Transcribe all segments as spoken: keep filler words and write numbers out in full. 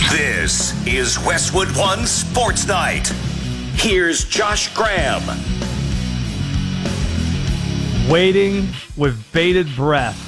This is Westwood One Sports Night. Here's Josh Graham. Waiting with bated breath.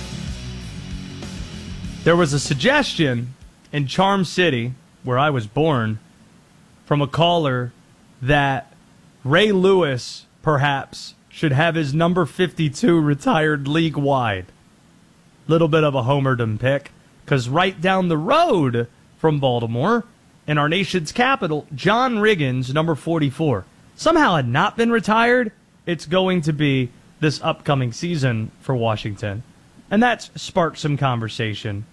There was a suggestion in Charm City, where I was born, from a caller that Ray Lewis, perhaps, should have his number fifty-two retired league-wide. Little bit of a homerdom pick, because right down the road from Baltimore, in our nation's capital, John Riggins, number forty-four, somehow had not been retired. It's going to be this upcoming season for Washington. And that's sparked some conversation.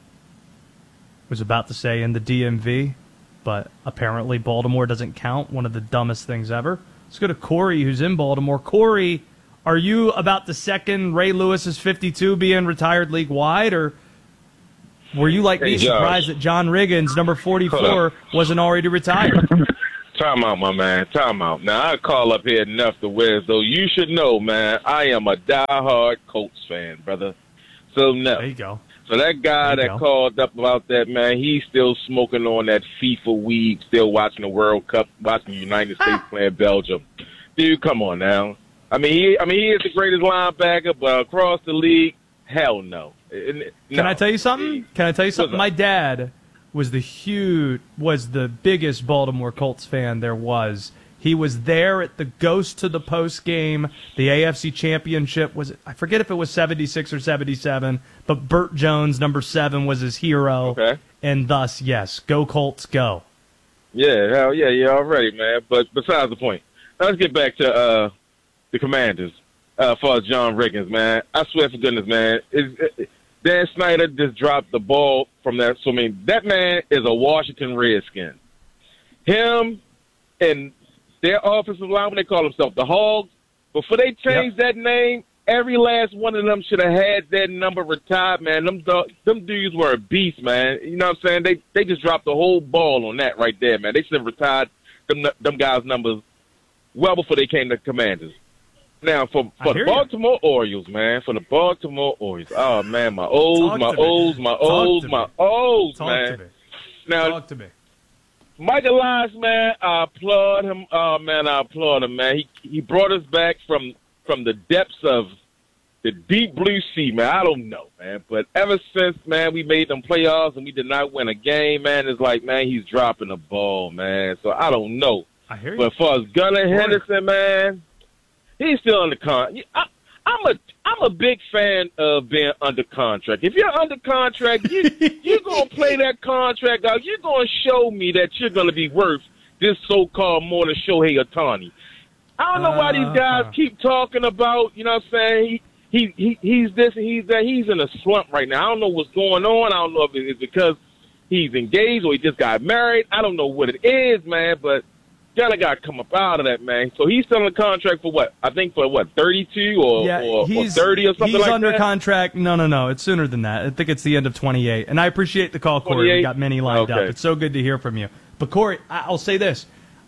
Was about to say in the D M V, but apparently Baltimore doesn't count. One of the dumbest things ever. Let's go to Corey, who's in Baltimore. Corey, are you about the second Ray Lewis's fifty-two being retired league-wide, or were you like me Hey, surprised that John Riggins, number forty-four, wasn't already retired? Time out, my man. Time out. Now, I call up here enough to where, though you should know, man, I am a diehard Colts fan, brother. So, no. There you go. So that guy that go. called up about that, man, he's still smoking on that FIFA weed, still watching the World Cup, watching the United States playing Belgium. Dude, come on now. I mean, he, I mean, he is the greatest linebacker, but across the league, hell no. no. Can I tell you something? Can I tell you something? My dad was the huge, was the biggest Baltimore Colts fan there was. He was there at the Ghost to the Post game. The A F C Championship was, I forget if it was seventy-six or seventy-seven, but Burt Jones, number seven, was his hero. Okay. And thus, yes, go Colts, go. Yeah, hell yeah, yeah, already, man. But besides the point, now let's get back to uh, the Commanders. Uh, as far as John Riggins, man, I swear for goodness, man, it, it, Dan Snyder just dropped the ball from that. So I mean, that man is a Washington Redskin. Him and their offensive line, when they call themselves the Hogs, before they changed Yep. that name, every last one of them should have had that number retired, man. Them them dudes were a beast, man. You know what I'm saying? They they just dropped the whole ball on that right there, man. They should have retired them them guys' numbers well before they came to Commanders. Now, for, for the Baltimore you. Orioles, man, for the Baltimore Orioles, oh, man, my O's, my O's, my O's, my O's, man. To me. Now, Talk to me. Michael Elias, man, I applaud him. Oh, man, I applaud him, man. He he brought us back from from the depths of the deep blue sea, man. I don't know, man. But ever since, man, we made them playoffs and we did not win a game, man, it's like, man, he's dropping the ball, man. So I don't know. I hear you. But as far as Gunnar Henderson, man, he's still under contract. I'm a I'm a big fan of being under contract. If you're under contract, you you're gonna play that contract out. You're gonna show me that you're gonna be worth this so-called more than Shohei Ohtani. I don't know why these guys Uh-huh. keep talking about. You know what I'm saying? He he he he's this and he's that. He's in a slump right now. I don't know what's going on. I don't know if it's because he's engaged or he just got married. I don't know what it is, man. But Gunnar got to come up out of that, man. So he's still on the contract for what? I think for what, thirty-two or, yeah, or, or he's, thirty or something he's like that? He's under contract. No, no, no. It's sooner than that. I think it's the end of twenty-eight. And I appreciate the call, Corey. We got many lined okay. up. It's so good to hear from you. But, Corey, I'll say this.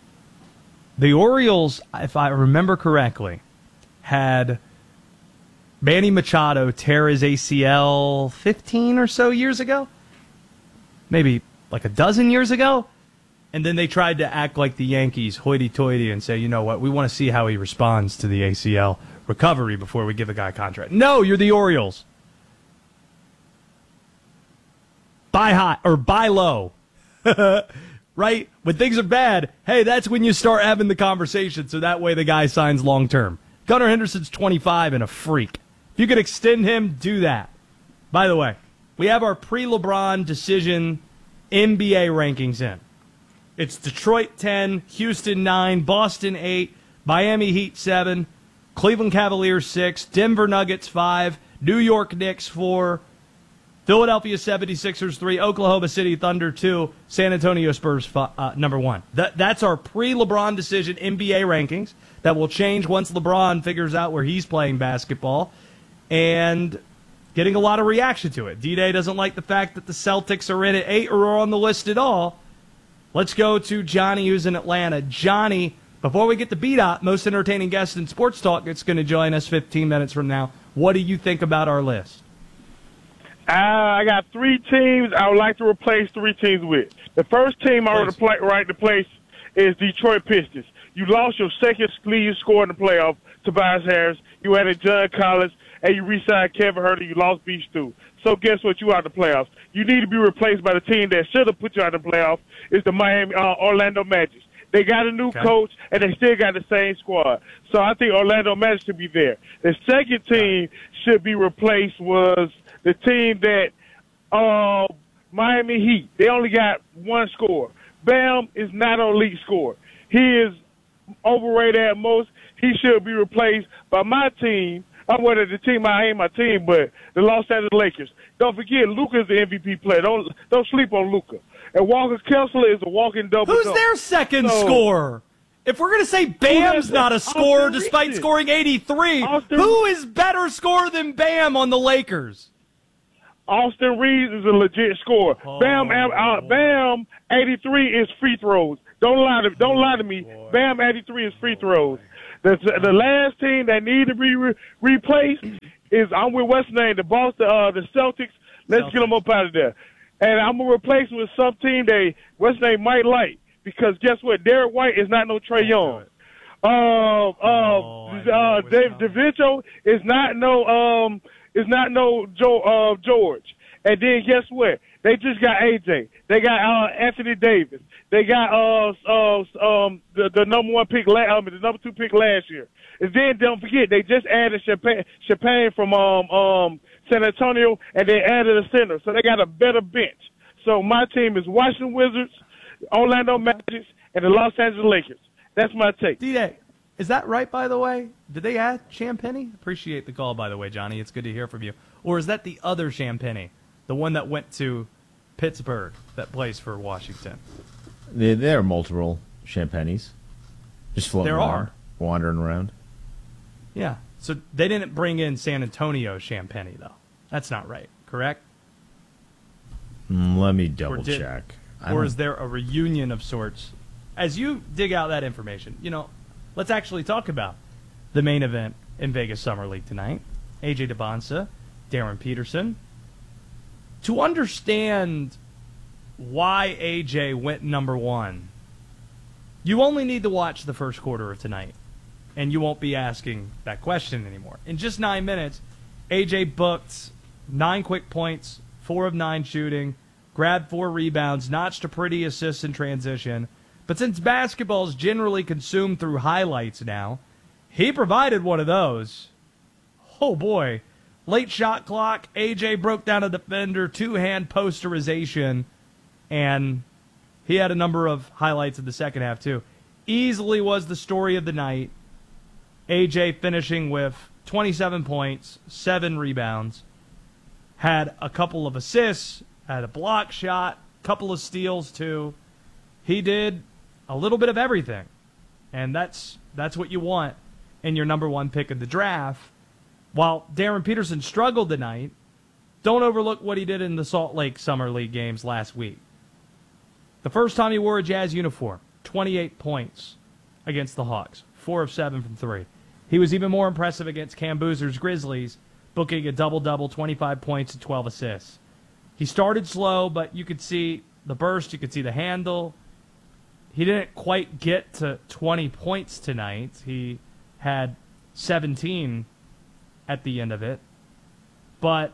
The Orioles, if I remember correctly, had Manny Machado tear his A C L fifteen or so years ago. Maybe like a dozen years ago. And then they tried to act like the Yankees, hoity-toity, and say, you know what, we want to see how he responds to the A C L recovery before we give a guy a contract. No, you're the Orioles. Buy high, or buy low. Right? When things are bad, hey, that's when you start having the conversation, so that way the guy signs long-term. Gunnar Henderson's twenty-five and a freak. If you could extend him, do that. By the way, we have our pre-LeBron decision N B A rankings in. It's Detroit ten, Houston nine, Boston eight, Miami Heat seven, Cleveland Cavaliers six, Denver Nuggets five, New York Knicks four, Philadelphia seventy-sixers three, Oklahoma City Thunder two, San Antonio Spurs five, uh, number one. That, that's our pre-LeBron decision N B A rankings that will change once LeBron figures out where he's playing basketball. And getting a lot of reaction to it. D-Day doesn't like the fact that the Celtics are in at eight or are on the list at all. Let's go to Johnny, who's in Atlanta. Johnny, before we get to B-Dot, most entertaining guest in sports talk, it's going to join us fifteen minutes from now. What do you think about our list? Uh, I got three teams I would like to replace three teams with. The first team I would play, right to place is Detroit Pistons. You lost your second leading scorer in the playoff, Tobias Harris. You added John Collins, and you re-signed Kevin Huerter. You lost B. Stu. So guess what? You out the playoffs. You need to be replaced by the team that should have put you out the playoffs. Is the Miami uh, Orlando Magic. They got a new okay. coach, and they still got the same squad. So I think Orlando Magic should be there. The second team should be replaced was the team that uh, Miami Heat. They only got one scorer. Bam is not an elite scorer. He is overrated at most. He should be replaced by my team. I'm one of the team. I ain't my team, but the Los Angeles Lakers. Don't forget, Luka's the M V P player. Don't don't sleep on Luka. And Walker Kessler is a walking double. Who's their second so, scorer? If we're going to say Bam's not a scorer despite Reed. scoring eighty-three, Austin, who is better scorer than Bam on the Lakers? Austin Reeves is a legit scorer. Oh, Bam, uh, Bam, eighty-three is free throws. Don't lie to don't lie to me. Boy. Bam, eighty-three is free throws. The the last team that need to be re- replaced is I'm with what's name the Boston uh, the Celtics. Let's Celtics. get them up out of there. And I'm gonna replace them with some team they what's name might like because guess what? Derek White is not no Trae Young. Uh, uh, oh, uh, Dave DeVincenzo is not no um is not no Joe uh George. And then guess what? They just got A J. They got uh, Anthony Davis. They got uh, uh um the, the number one pick, la- um, the number two pick last year. And then don't forget they just added Champagne, Champagne from um um San Antonio, and they added a center, so they got a better bench. So my team is Washington Wizards, Orlando Magic, and the Los Angeles Lakers. That's my take. D-Day, is that right? By the way, did they add Champagne? Appreciate the call, by the way, Johnny. It's good to hear from you. Or is that the other Champagne? The one that went to Pittsburgh that plays for Washington. There, there are multiple Champagnes just floating there around, are. wandering around. Yeah. So they didn't bring in San Antonio Champagne, though. That's not right, correct? Mm, let me double or did, check. Or is there a reunion of sorts? As you dig out that information, you know, let's actually talk about the main event in Vegas Summer League tonight. A J Dybonsa, Darren Peterson. To understand why A J went number one, you only need to watch the first quarter of tonight, and you won't be asking that question anymore. In just nine minutes, A J booked nine quick points, four of nine shooting, grabbed four rebounds, notched a pretty assist in transition. But since basketball is generally consumed through highlights now, he provided one of those. Oh, boy. Late shot clock, A J broke down a defender, two-hand posterization, and he had a number of highlights in the second half, too. Easily was the story of the night. A J finishing with twenty-seven points, seven rebounds, had a couple of assists, had a block shot, couple of steals, too. He did a little bit of everything, and that's that's what you want in your number one pick of the draft. While Darren Peterson struggled tonight, don't overlook what he did in the Salt Lake Summer League games last week. The first time he wore a Jazz uniform, twenty-eight points against the Hawks, four of seven from three. He was even more impressive against Cam Boozer's Grizzlies, booking a double-double, twenty-five points and twelve assists. He started slow, but you could see the burst, you could see the handle. He didn't quite get to twenty points tonight. He had seventeen at the end of it. But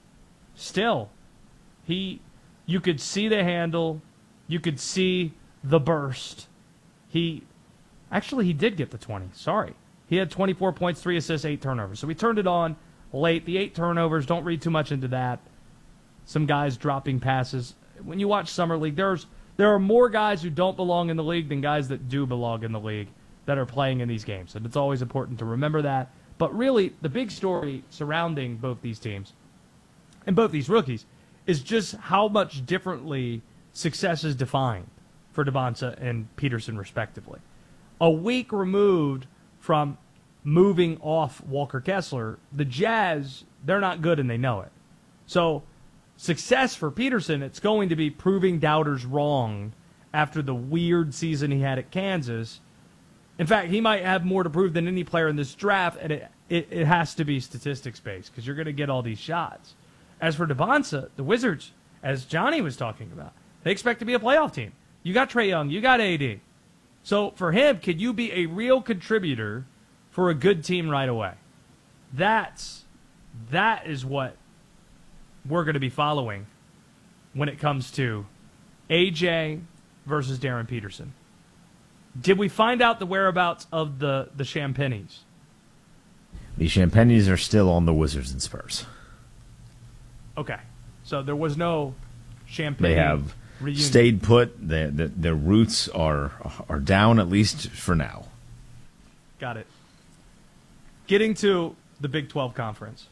still, he you could see the handle, you could see the burst. He actually he did get the twenty. Sorry. He had twenty-four points, three assists, eight turnovers. So he turned it on late. The eight turnovers, don't read too much into that. Some guys dropping passes. When you watch Summer League, there's there are more guys who don't belong in the league than guys that do belong in the league that are playing in these games. And it's always important to remember that. But really, the big story surrounding both these teams and both these rookies is just how much differently success is defined for Dybonsa and Peterson, respectively. A week removed from moving off Walker Kessler, the Jazz, they're not good and they know it. So success for Peterson, it's going to be proving doubters wrong after the weird season he had at Kansas. In fact, he might have more to prove than any player in this draft, and it, it, it has to be statistics-based because you're going to get all these shots. As for Devonsa, the Wizards, as Johnny was talking about, they expect to be a playoff team. You got Trae Young, you got A D. So for him, can you be a real contributor for a good team right away? That's that is what we're going to be following when it comes to A J versus Darren Peterson. Did we find out the whereabouts of the, the Champagnes? The Champagnes are still on the Wizards and Spurs. Okay. So there was no Champagne They have reunion. stayed put. Their, their, their roots are are down, at least for now. Got it. Getting to the Big twelve Conference.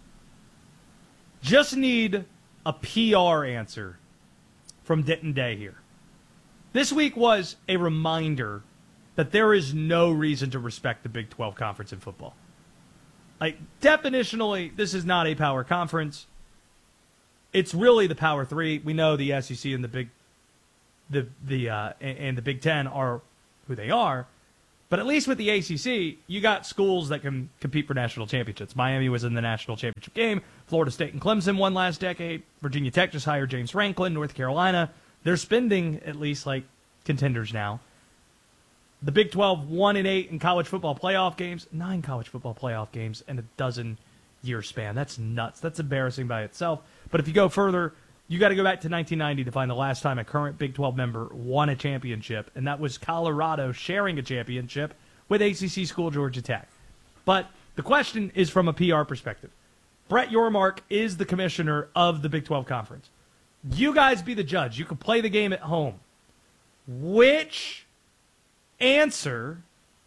Just need a P R answer from Denton Day here. This week was a reminder that there is no reason to respect the Big twelve Conference in football. Like, definitionally, this is not a power conference. It's really the Power Three. We know the S E C and the Big, the the uh, and, and the Big Ten are who they are, but at least with the A C C, you got schools that can compete for national championships. Miami was in the national championship game. Florida State and Clemson won last decade. Virginia Tech just hired James Franklin. North Carolina, they're spending at least like contenders now. The Big twelve, one and eight in college football playoff games, nine college football playoff games, and a dozen year span. That's nuts. That's embarrassing by itself. But if you go further, you got to go back to nineteen ninety to find the last time a current Big twelve member won a championship, and that was Colorado sharing a championship with A C C school Georgia Tech. But the question is from a P R perspective. Brett Yormark is the commissioner of the Big twelve Conference. You guys be the judge. You can play the game at home. Which answer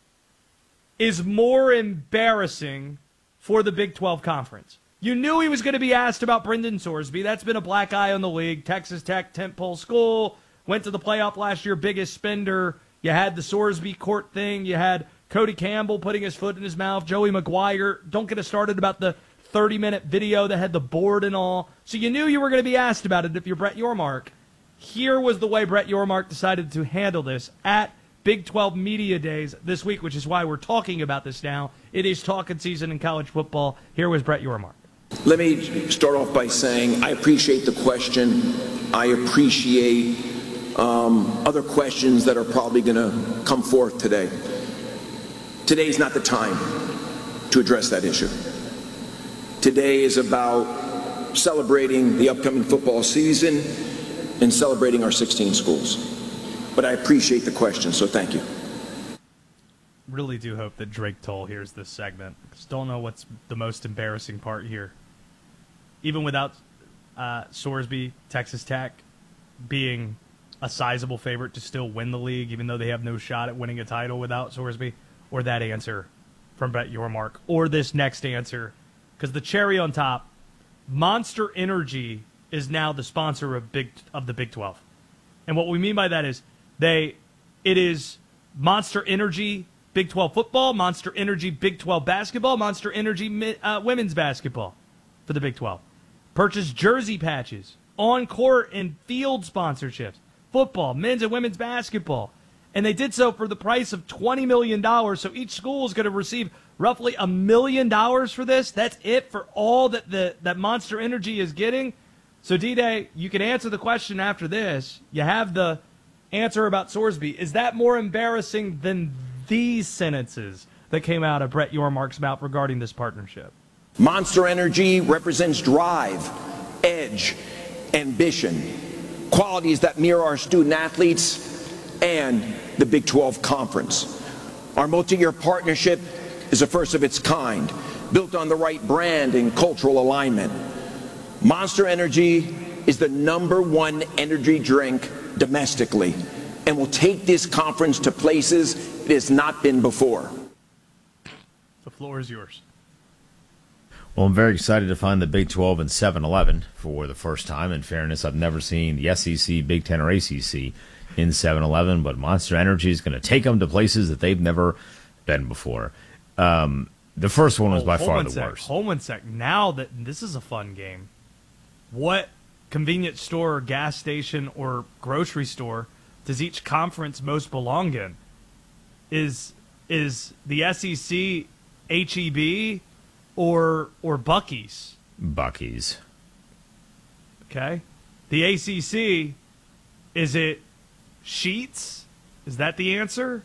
is more embarrassing for the Big twelve Conference? You knew he was going to be asked about Brendan Sorsby. That's been a black eye on the league. Texas Tech, tentpole school, went to the playoff last year, biggest spender. You had the Sorsby court thing. You had Cody Campbell putting his foot in his mouth. Joey Maguire. Don't get us started about the thirty-minute video that had the board and all. So you knew you were going to be asked about it if you're Brett Yormark. Here was the way Brett Yormark decided to handle this at Big twelve Media Days this week, which is why we're talking about this now. It is talking season in college football. Here was Brett Yormark. Let me start off by saying I appreciate the question. I appreciate um, other questions that are probably going to come forth today. Today is not the time to address that issue. Today is about celebrating the upcoming football season and celebrating our sixteen schools. But I appreciate the question, so thank you. Really do hope that Drake Toll hears this segment. Just don't know what's the most embarrassing part here. Even without uh, Sorsby, Texas Tech being a sizable favorite to still win the league, even though they have no shot at winning a title without Sorsby, or that answer from Brett Yormark, or this next answer, because the cherry on top, Monster Energy is now the sponsor of Big of the Big twelve, and what we mean by that is they, it is Monster Energy Big twelve football, Monster Energy Big twelve basketball, Monster Energy uh, women's basketball for the Big twelve. Purchase jersey patches, on-court and field sponsorships, football, men's and women's basketball. And they did so for the price of twenty million dollars, so each school is going to receive roughly a million dollars for this. That's it for all that the that Monster Energy is getting. So, D-Day, you can answer the question after this. You have the answer about Sorsby. Is that more embarrassing than these sentences that came out of Brett Yormark's mouth regarding this partnership? Monster Energy represents drive, edge, ambition, qualities that mirror our student athletes and the Big twelve Conference. Our multi-year partnership is a first of its kind, built on the right brand and cultural alignment. Monster Energy is the number one energy drink domestically and will take this conference to places it has not been before. The floor is yours. Well, I'm very excited to find the Big twelve and seven eleven for the first time. In fairness, I've never seen the S E C, Big ten, or A C C in seven eleven, but Monster Energy is going to take them to places that they've never been before. Um, the first one was oh, by far the sec. worst. Hold one sec. Now that this is a fun game, what convenience store or gas station or grocery store does each conference most belong in? Is is the S E C H E B or or Buc-ee's? Buc-ee's. Okay. The A C C, is it sheets? Is that the answer?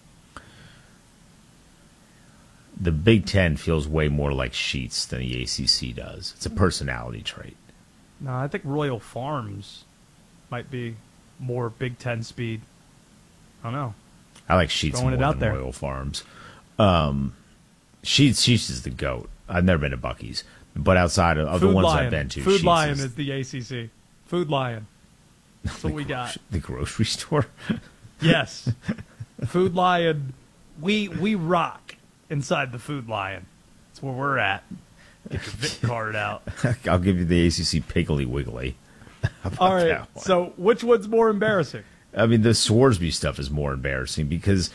The Big Ten feels way more like sheets than the A C C does. It's a personality trait. No, I think Royal Farms might be more Big Ten speed. I don't know. I like sheets Throwing more it out than there. Royal Farms. Um, sheets, sheets is the GOAT. I've never been to Buc-ee's, but outside of, of the Food ones Lion. I've been to, Food Sheetz Lion is is the A C C. Food Lion. That's what we got. the grocery store. Yes. Food Lion. We we rock inside the Food Lion. That's where we're at. Get your Vic card out. I'll give you the A C C Piggly Wiggly. How about All right. that one? So which one's more embarrassing? I mean, the Swarsby stuff is more embarrassing because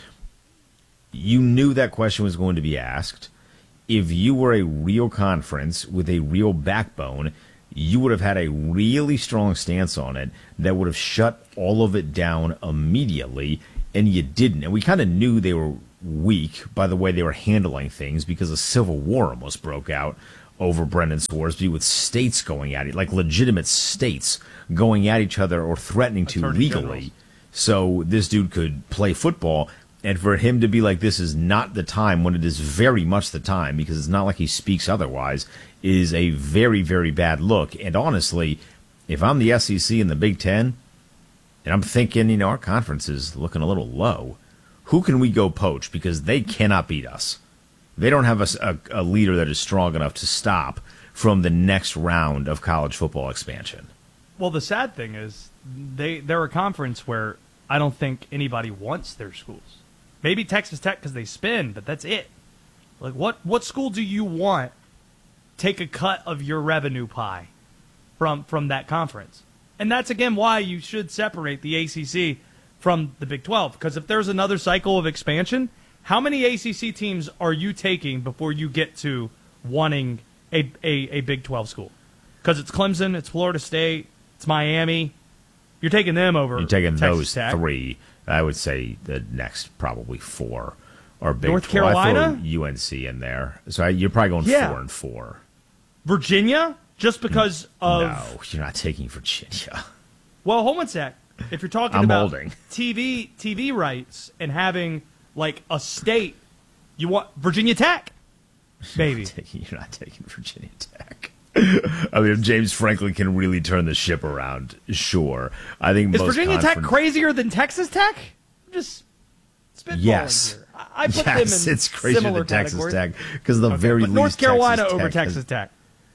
you knew that question was going to be asked. If you were a real conference with a real backbone, you would have had a really strong stance on it that would have shut all of it down immediately, and you didn't. And we kind of knew they were weak by the way they were handling things because a civil war almost broke out over Brendan Swarsby with states going at it, like legitimate states going at each other or threatening to Attorney legally. generals. So this dude could play football, and for him to be like, this is not the time, when it is very much the time, because it's not like he speaks otherwise, is a very, very bad look. And honestly, if I'm the S E C and the Big Ten, and I'm thinking, you know, our conference is looking a little low, who can we go poach? Because they cannot beat us. They don't have a, a, a leader that is strong enough to stop from the next round of college football expansion. Well, the sad thing is they they're a conference where I don't think anybody wants their schools. Maybe Texas Tech because they spin, but that's it. Like, what what school do you want take a cut of your revenue pie from from that conference? And that's, again, why you should separate the A C C from the Big twelve. Because if there's another cycle of expansion, how many A C C teams are you taking before you get to wanting a, a, a Big twelve school? Because it's Clemson, it's Florida State, it's Miami. You're taking them over You're taking Texas those Tech. three. I would say the next probably four are Big North twelve. I Carolina? throw U N C in there. So I, you're probably going Yeah. four and four. Virginia? Just because of... No, you're not taking Virginia. Well, hold on a sec. If you're talking I'm about holding. T V T V rights and having, like, a state, you want Virginia Tech, baby. Taking, you're not taking Virginia Tech. I mean, if James Franklin can really turn the ship around, sure. I think Is most Virginia Tech conference- crazier than Texas Tech? I'm just spitballing Yes. here. I, I put yes, them in it's crazier similar than Texas categories. Tech because the Okay, very but least North Carolina Texas over Tech Texas has- Tech.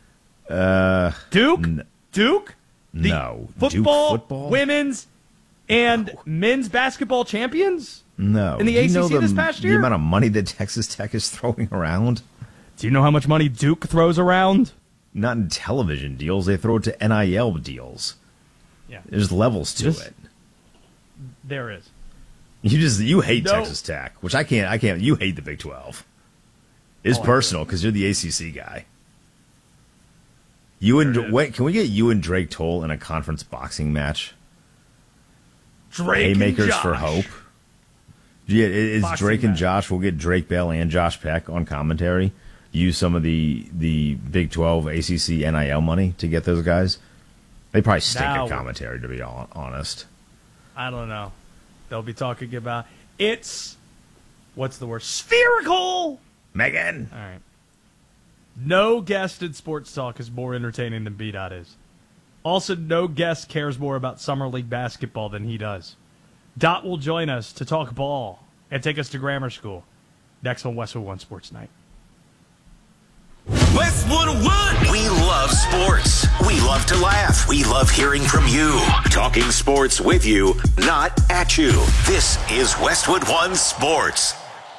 Uh, Duke? n- Duke? The no. Duke Football, football? women's, and men's basketball champions? No. in the Do you A C C know the, this past year? The amount of money that Texas Tech is throwing around? Do you know how much money Duke throws around? Not in television deals. They throw it to N I L deals. Yeah, There's levels to Just- it. there is. You just you hate No. Texas Tech, which I can't. I can't. You hate the Big twelve. It's Oh, I do. personal because you're the A C C guy. You There it and is. wait, can we get you and Drake Toll in a conference boxing match? Drake and Haymakers for Josh. hope. Yeah, it- it's Boxing Drake and match. Josh. We'll get Drake Bell and Josh Peck on commentary. Use some of the the Big twelve A C C N I L money to get those guys. They probably stink Now- at commentary, to be hon- honest. I don't know. They'll be talking about it's what's the word? Spherical. Megan. All right. No guest in sports talk is more entertaining than B Dot is. Also, no guest cares more about summer league basketball than he does. Dot will join us to talk ball and take us to grammar school next on Westwood One Sports Night. Westwood One. We love sports. We love to laugh. We love hearing from you. Talking sports with you, not at you. This is Westwood One Sports.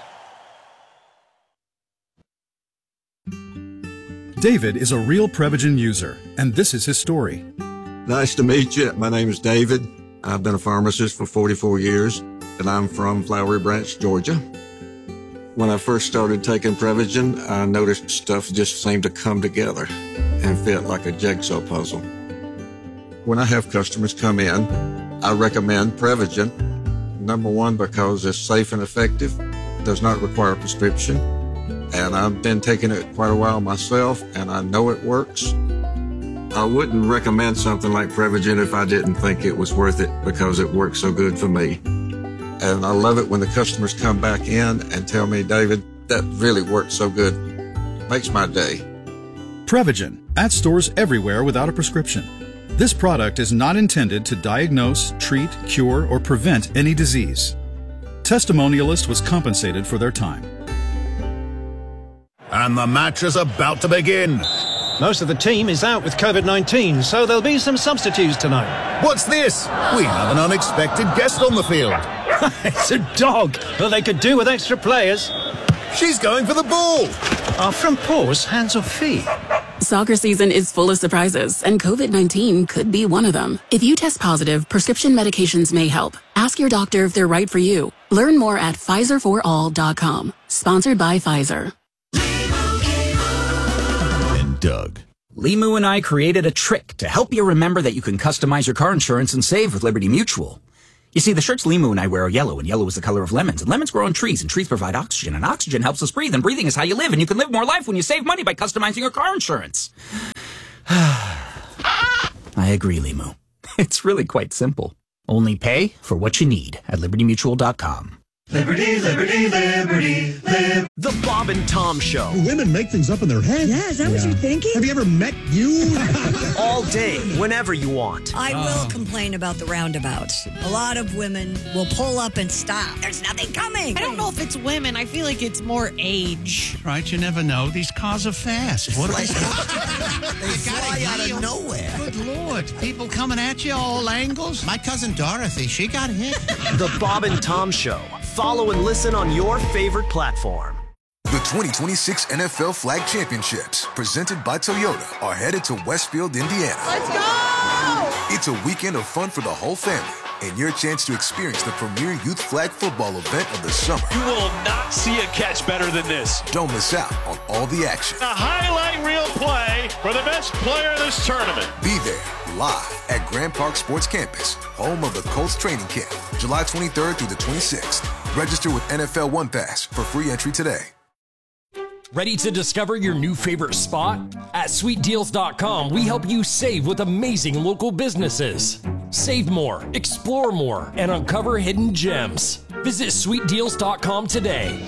David is a real Prevagen user, and this is his story. Nice to meet you. My name is David. I've been a pharmacist for forty-four years, and I'm from Flowery Branch, Georgia. When I first started taking Prevagen, I noticed stuff just seemed to come together and fit like a jigsaw puzzle. When I have customers come in, I recommend Prevagen. Number one, because it's safe and effective, does not require a prescription, and I've been taking it quite a while myself, and I know it works. I wouldn't recommend something like Prevagen if I didn't think it was worth it because it works so good for me. And I love it when the customers come back in and tell me, David, that really works so good. Makes my day. Prevagen, at stores everywhere without a prescription. This product is not intended to diagnose, treat, cure, or prevent any disease. Testimonialist was compensated for their time. And the match is about to begin. Most of the team is out with COVID nineteen, so there'll be some substitutes tonight. What's this? We have an unexpected guest on the field. It's a dog. Well, they could do with extra players. She's going for the ball. Are front paws hands or feet? Soccer season is full of surprises, and COVID nineteen could be one of them. If you test positive, prescription medications may help. Ask your doctor if they're right for you. Learn more at Pfizer for all dot com. Sponsored by Pfizer. And Doug. Limu and I created a trick to help you remember that you can customize your car insurance and save with Liberty Mutual. You see, the shirts Limu and I wear are yellow, and yellow is the color of lemons, and lemons grow on trees, and trees provide oxygen, and oxygen helps us breathe, and breathing is how you live, and you can live more life when you save money by customizing your car insurance. I agree, Limu. It's really quite simple. Only pay for what you need at liberty mutual dot com. Liberty, liberty, liberty, liberty. The Bob and Tom Show. Women make things up in their head. Yeah, is that yeah. what you're thinking? Have you ever met you? All day, whenever you want. I uh. will complain about the roundabouts. A lot of women will pull up and stop. There's nothing coming. I don't know if it's women. I feel like it's more age. Right, you never know. These cars are fast. What are they? They fly out of nowhere. Good Lord. People coming at you all angles. My cousin Dorothy, she got hit. The Bob and Tom Show. Follow and listen on your favorite platform. The twenty twenty-six N F L Flag Championships, presented by Toyota, are headed to Westfield, Indiana. Let's go! It's a weekend of fun for the whole family, and your chance to experience the premier youth flag football event of the summer. You will not see a catch better than this. Don't miss out on all the action. A highlight reel play for the best player in this tournament. Be there, live at Grand Park Sports Campus, home of the Colts training camp, July twenty-third through the twenty-sixth. Register with N F L One Pass for free entry today. Ready to discover your new favorite spot? At sweet deals dot com, we help you save with amazing local businesses. Save more, explore more, and uncover hidden gems. Visit sweet deals dot com today.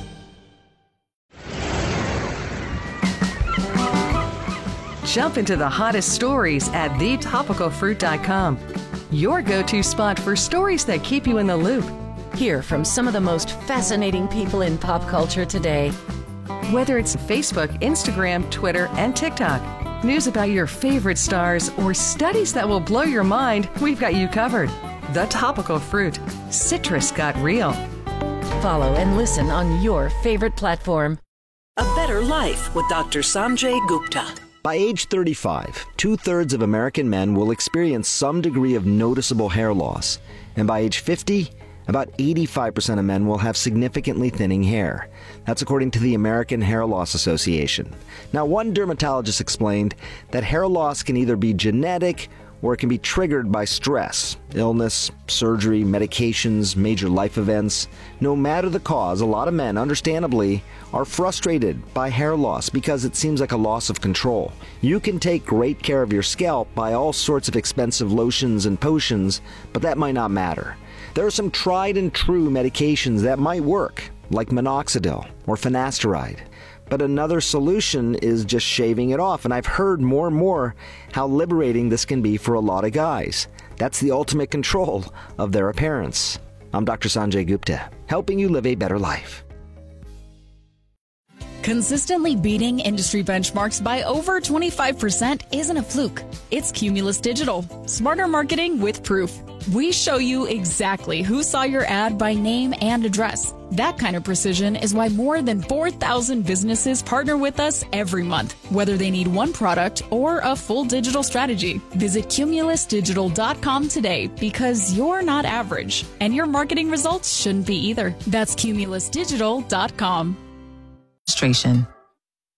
Jump into the hottest stories at the topical fruit dot com. Your go-to spot for stories that keep you in the loop. Hear from some of the most fascinating people in pop culture today. Whether it's Facebook, Instagram, Twitter, and TikTok, news about your favorite stars, or studies that will blow your mind, we've got you covered. The Topical Fruit. Citrus got real. Follow and listen on your favorite platform. A Better Life with Doctor Sanjay Gupta. By age thirty-five, two-thirds of American men will experience some degree of noticeable hair loss. And by age fifty, about eighty-five percent of men will have significantly thinning hair. That's according to the American Hair Loss Association. Now, one dermatologist explained that hair loss can either be genetic or it can be triggered by stress, illness, surgery, medications, major life events. No matter the cause, a lot of men, understandably, are frustrated by hair loss because it seems like a loss of control. You can take great care of your scalp by all sorts of expensive lotions and potions, but that might not matter. There are some tried and true medications that might work, like minoxidil or finasteride. But another solution is just shaving it off, and I've heard more and more how liberating this can be for a lot of guys. That's the ultimate control of their appearance. I'm Doctor Sanjay Gupta, helping you live a better life. Consistently beating industry benchmarks by over twenty-five percent isn't a fluke. It's Cumulus Digital. Smarter marketing with proof. We show you exactly who saw your ad by name and address. That kind of precision is why more than four thousand businesses partner with us every month, whether they need one product or a full digital strategy. Visit cumulus digital dot com today because you're not average, and your marketing results shouldn't be either. That's cumulus digital dot com. Registration.